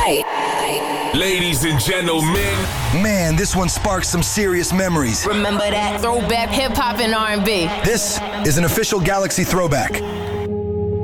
Ladies and gentlemen. Man, this one sparks some serious memories. Remember that throwback hip-hop and R&B. This is an official Galaxy throwback.